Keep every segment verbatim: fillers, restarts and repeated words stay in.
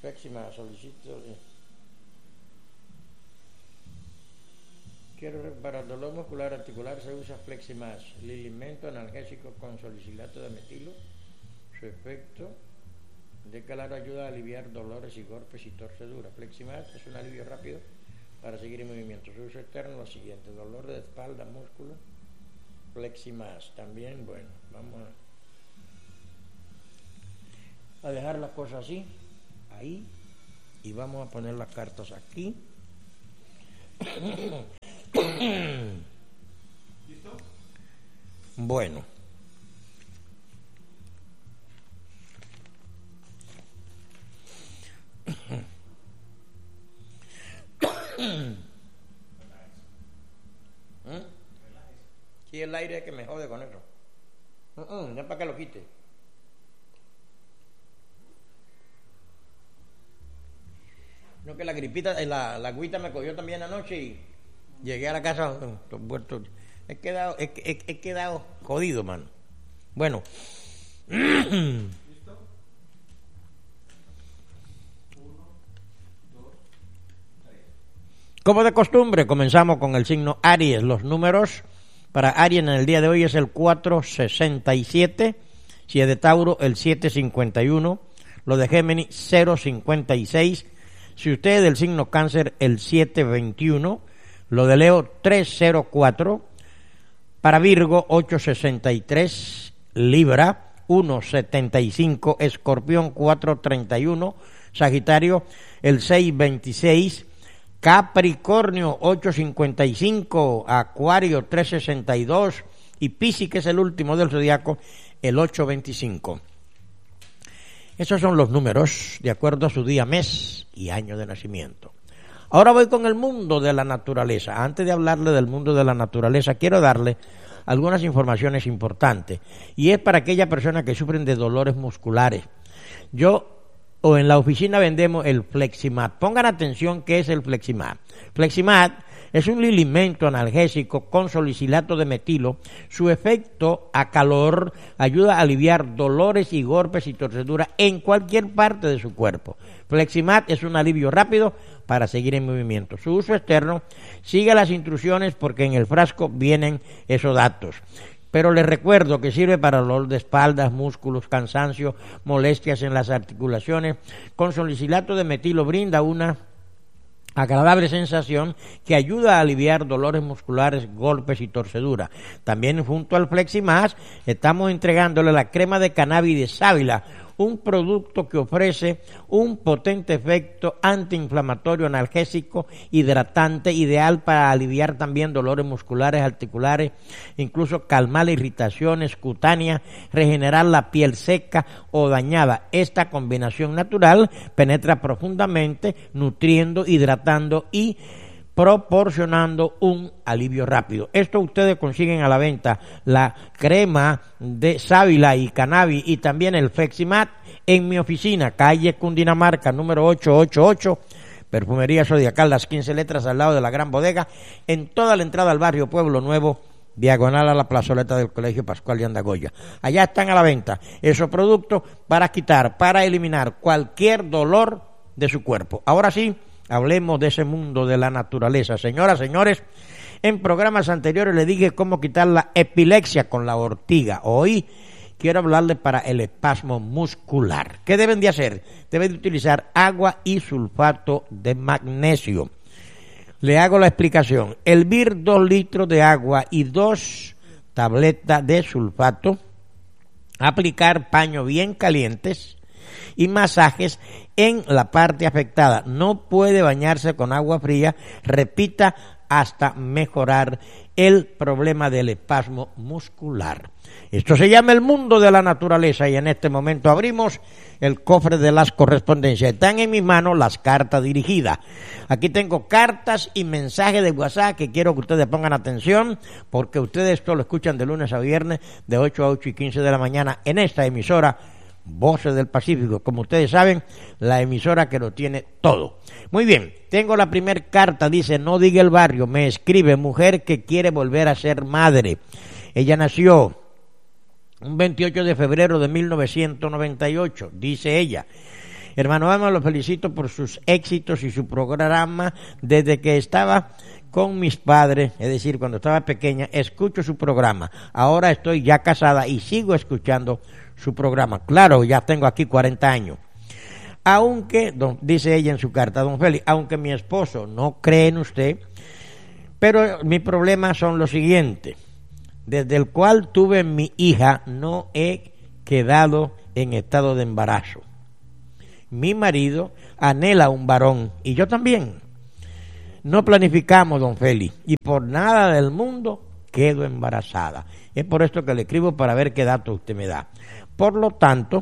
Fleximas, solicito. Quiero para el dolor muscular articular se usa Fleximas, lilimento analgésico con salicilato de metilo. Su efecto de calar ayuda a aliviar dolores y golpes y torceduras. Fleximas es un alivio rápido para seguir en movimiento. Su uso externo lo siguiente: dolor de espalda, músculo. Fleximas también, bueno, vamos a, a dejar las cosas así, ahí, y vamos a poner las cartas aquí. ¿Listo? Bueno. ¿Mm? Sí, el aire es que me jode con eso. Uh-uh, no es para que lo quite. No, que la gripita, la, la agüita me cogió también anoche y llegué a la casa vuelto. He quedado, he, he, he quedado jodido, mano. Bueno. ¿Listo? Uno, dos, tres. Como de costumbre, comenzamos con el signo Aries. Los números para Aries en el día de hoy es el cuatro sesenta y siete, si es de Tauro el siete cincuenta y uno, lo de Géminis cero cincuenta y seis, si usted es del signo Cáncer el siete veintiuno, lo de Leo tres cero cuatro, para Virgo ocho sesenta y tres, Libra uno setenta y cinco, Escorpión cuatro treinta y uno, Sagitario el seis veintiséis, Capricornio ocho cincuenta y cinco, Acuario tres sesenta y dos y Piscis, que es el último del zodiaco, el ocho veinticinco. Esos son los números de acuerdo a su día, mes y año de nacimiento. Ahora voy con el mundo de la naturaleza. Antes de hablarle del mundo de la naturaleza, quiero darle algunas informaciones importantes. Y es para aquellas personas que sufren de dolores musculares. Yo o en la oficina vendemos el Fleximat. Pongan atención qué es el Fleximat. Fleximat es un lilimento analgésico con salicilato de metilo. Su efecto a calor ayuda a aliviar dolores y golpes y torceduras en cualquier parte de su cuerpo. Fleximat es un alivio rápido para seguir en movimiento. Su uso externo, siga las instrucciones porque en el frasco vienen esos datos. Pero les recuerdo que sirve para dolor de espaldas, músculos, cansancio, molestias en las articulaciones. Con salicilato de metilo brinda una agradable sensación que ayuda a aliviar dolores musculares, golpes y torceduras. También junto al Fleximas estamos entregándole la crema de cannabis de sábila, un producto que ofrece un potente efecto antiinflamatorio, analgésico, hidratante, ideal para aliviar también dolores musculares, articulares, incluso calmar irritaciones cutáneas, regenerar la piel seca o dañada. Esta combinación natural penetra profundamente, nutriendo, hidratando y proporcionando un alivio rápido. Esto ustedes consiguen a la venta la crema de sábila y cannabis y también el Fleximat en mi oficina, calle Cundinamarca, número ochocientos ochenta y ocho, Perfumería Zodiacal, las quince letras al lado de la Gran Bodega, en toda la entrada al barrio Pueblo Nuevo, diagonal a la plazoleta del Colegio Pascual de Andagoya. Allá están a la venta esos productos para quitar, para eliminar cualquier dolor de su cuerpo. Ahora sí, hablemos de ese mundo de la naturaleza. Señoras, señores, en programas anteriores le dije cómo quitar la epilepsia con la ortiga. Hoy quiero hablarle para el espasmo muscular. ¿Qué deben de hacer? Deben de utilizar agua y sulfato de magnesio. Le hago la explicación. Hervir dos litros de agua y dos tabletas de sulfato. Aplicar paños bien calientes y masajes en la parte afectada. No puede bañarse con agua fría, repita hasta mejorar el problema del espasmo muscular. Esto se llama el mundo de la naturaleza y en este momento abrimos el cofre de las correspondencias. Están en mis manos las cartas dirigidas. Aquí tengo cartas y mensajes de WhatsApp que quiero que ustedes pongan atención porque ustedes esto lo escuchan de lunes a viernes de ocho a ocho y quince de la mañana en esta emisora Voces del Pacífico, como ustedes saben, la emisora que lo tiene todo. Muy bien, tengo la primera carta, dice, no diga el barrio, me escribe, mujer que quiere volver a ser madre. Ella nació un veintiocho de febrero de mil novecientos noventa y ocho, dice ella, Hermano Alma, lo felicito por sus éxitos y su programa. Desde que estaba con mis padres, es decir, cuando estaba pequeña, escucho su programa. Ahora estoy ya casada y sigo escuchando su programa. Claro, ya tengo aquí cuarenta años. Aunque, don, dice ella en su carta, don Félix, aunque mi esposo no cree en usted, pero mi problema son los siguientes. Desde el cual tuve mi hija, no he quedado en estado de embarazo. Mi marido anhela un varón y yo también. No planificamos, don Félix, y por nada del mundo quedo embarazada. Es por esto que le escribo para ver qué datos usted me da. Por lo tanto,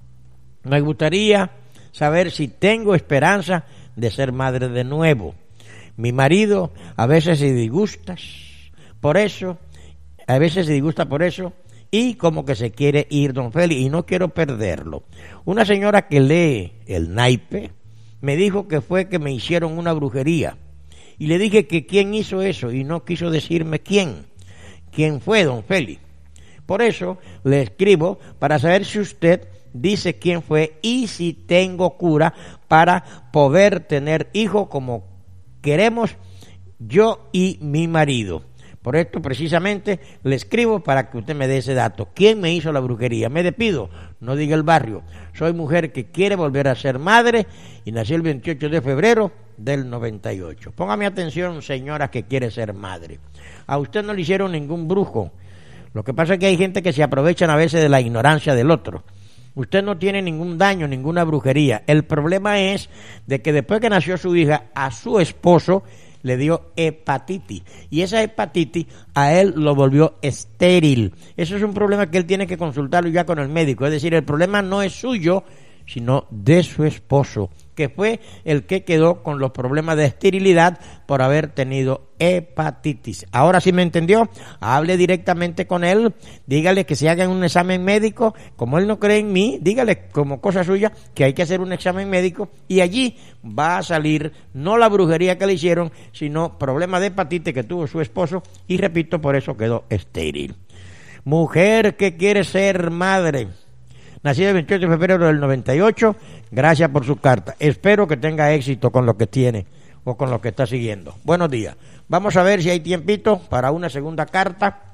me gustaría saber si tengo esperanza de ser madre de nuevo. Mi marido a veces se disgusta por eso, a veces se disgusta por eso, y como que se quiere ir, don Félix, y no quiero perderlo. Una señora que lee el naipe me dijo que fue que me hicieron una brujería, y le dije que quién hizo eso, y no quiso decirme quién. ¿Quién fue, don Félix? Por eso le escribo para saber si usted dice quién fue y si tengo cura para poder tener hijos como queremos yo y mi marido. Por esto precisamente le escribo para que usted me dé ese dato. ¿Quién me hizo la brujería? Me despido, no diga el barrio. Soy mujer que quiere volver a ser madre y nací el veintiocho de febrero del noventa y ocho. Póngame atención, señora que quiere ser madre. A usted no le hicieron ningún brujo. Lo que pasa es que hay gente que se aprovechan a veces de la ignorancia del otro. Usted no tiene ningún daño, ninguna brujería. El problema es de que después que nació su hija, a su esposo le dio hepatitis. Y esa hepatitis a él lo volvió estéril. Eso es un problema que él tiene que consultarlo ya con el médico. Es decir, el problema no es suyo, sino de su esposo, que fue el que quedó con los problemas de esterilidad por haber tenido hepatitis. Ahora sí me entendió, hable directamente con él, dígale que se haga un examen médico. Como él no cree en mí, dígale como cosa suya que hay que hacer un examen médico y allí va a salir no la brujería que le hicieron, sino problemas de hepatitis que tuvo su esposo y repito, por eso quedó estéril. Mujer que quiere ser madre, nacida el veintiocho de febrero del noventa y ocho, gracias por su carta. Espero que tenga éxito con lo que tiene o con lo que está siguiendo. Buenos días. Vamos a ver si hay tiempito para una segunda carta.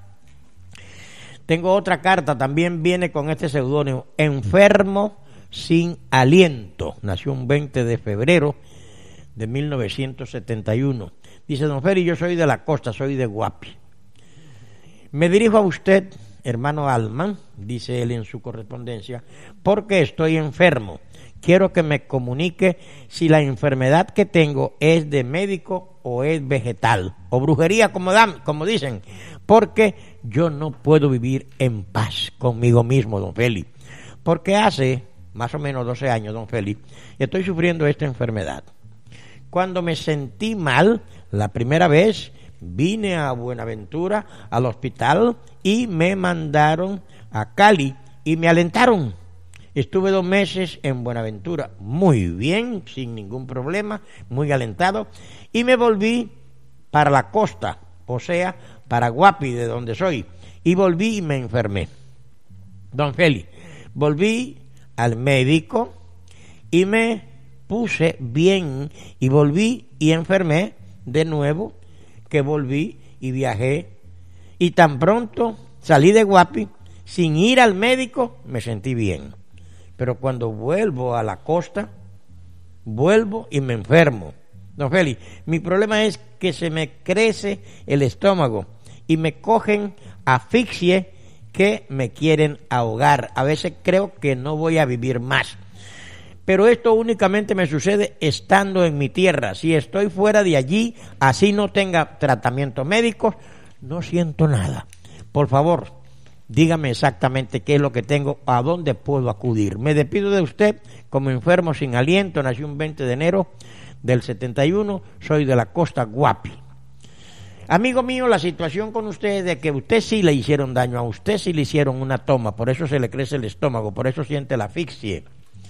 Tengo otra carta, también viene con este seudónimo, enfermo sin aliento. Nació un veinte de febrero de mil novecientos setenta y uno. Dice, don Feri, yo soy de la costa, soy de Guapi. Me dirijo a usted, hermano Alman, dice él en su correspondencia, porque estoy enfermo. Quiero que me comunique si la enfermedad que tengo es de médico o es vegetal, o brujería, como, dan, como dicen, porque yo no puedo vivir en paz conmigo mismo, don Félix, porque hace más o menos doce años, don Félix, estoy sufriendo esta enfermedad. Cuando me sentí mal, la primera vez, vine a Buenaventura, al hospital, y me mandaron a Cali y me alentaron. Estuve dos meses en Buenaventura, muy bien, sin ningún problema, muy alentado, y me volví para la costa, o sea, para Guapi, de donde soy, y volví y me enfermé. Don Félix, volví al médico y me puse bien, y volví y enfermé de nuevo, que volví y viajé, y tan pronto salí de Guapi, sin ir al médico, me sentí bien. Pero cuando vuelvo a la costa, vuelvo y me enfermo. Don Félix, mi problema es que se me crece el estómago y me cogen asfixie que me quieren ahogar. A veces creo que no voy a vivir más. Pero esto únicamente me sucede estando en mi tierra. Si estoy fuera de allí, así no tenga tratamiento médico, no siento nada. Por favor, dígame exactamente qué es lo que tengo, a dónde puedo acudir. Me despido de usted como enfermo sin aliento, nací un veinte de enero del setenta y uno, soy de la costa Guapi. Amigo mío, la situación con usted es de que usted sí le hicieron daño, a usted sí le hicieron una toma, por eso se le crece el estómago, por eso siente la asfixia.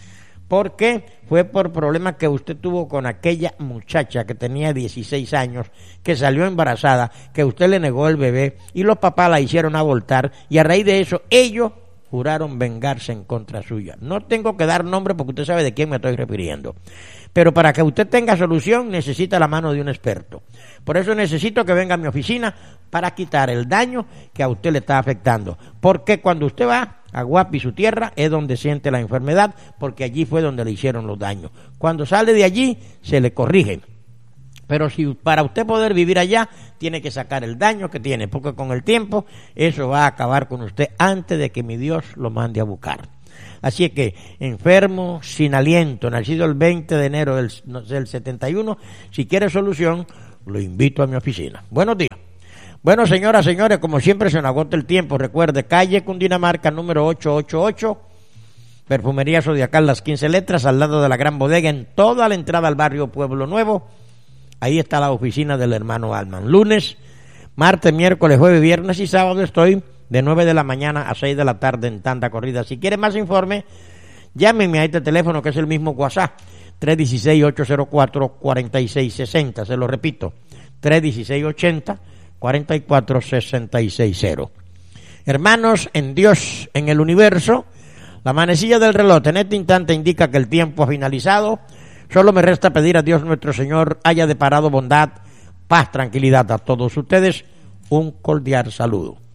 Porque fue por problemas que usted tuvo con aquella muchacha que tenía dieciséis años, que salió embarazada, que usted le negó el bebé y los papás la hicieron abortar y a raíz de eso ellos juraron vengarse en contra suya. No tengo que dar nombre porque usted sabe de quién me estoy refiriendo. Pero para que usted tenga solución necesita la mano de un experto. Por eso necesito que venga a mi oficina para quitar el daño que a usted le está afectando. Porque cuando usted va a Guapi, su tierra, es donde siente la enfermedad, porque allí fue donde le hicieron los daños. Cuando sale de allí, se le corrige. Pero si para usted poder vivir allá, tiene que sacar el daño que tiene, porque con el tiempo eso va a acabar con usted antes de que mi Dios lo mande a buscar. Así es que, enfermo, sin aliento, nacido el veinte de enero del, del setenta y uno, si quiere solución, lo invito a mi oficina. Buenos días. Bueno, señoras, señores, como siempre se nos agota el tiempo. Recuerde, calle Cundinamarca, número ochocientos ochenta y ocho, Perfumería Zodiacal, las quince letras, al lado de la Gran Bodega, en toda la entrada al barrio Pueblo Nuevo. Ahí está la oficina del hermano Alman. Lunes, martes, miércoles, jueves, viernes y sábado estoy de nueve de la mañana a seis de la tarde en tanda corrida. Si quiere más informe, llámenme a este teléfono que es el mismo WhatsApp, tres uno seis, ocho cero cuatro, cuatro seis seis cero. Se lo repito, tres uno seis, ochenta, cuarenta y cuatro, sesenta y seis cero. Hermanos, en Dios, en el universo, la manecilla del reloj en este instante indica que el tiempo ha finalizado. Solo me resta pedir a Dios nuestro Señor haya deparado bondad, paz, tranquilidad a todos ustedes. Un cordial saludo.